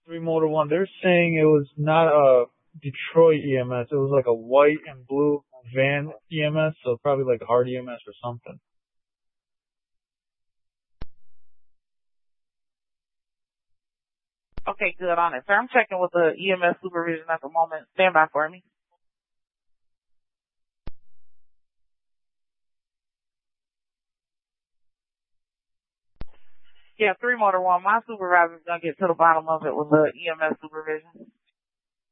Three Motor One. They're saying it was not a Detroit EMS. It was like a white and blue van EMS, so probably like a hard EMS or something. Okay, good on it, sir. I'm checking with the EMS supervision at the moment. Stand by for me. Yeah, Three Motor One. My supervisor's gonna get to the bottom of it with the EMS supervision.